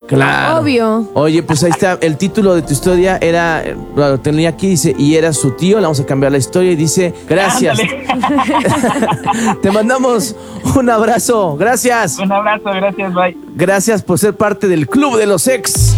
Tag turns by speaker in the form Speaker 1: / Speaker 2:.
Speaker 1: Claro.
Speaker 2: Obvio.
Speaker 1: Oye, pues ahí está, el título de tu historia era, lo tenía aquí, dice, y era su tío, le vamos a cambiar la historia y dice, gracias. Te mandamos un abrazo, gracias.
Speaker 3: Un abrazo, gracias, bye.
Speaker 1: Gracias por ser parte del Club de los Ex.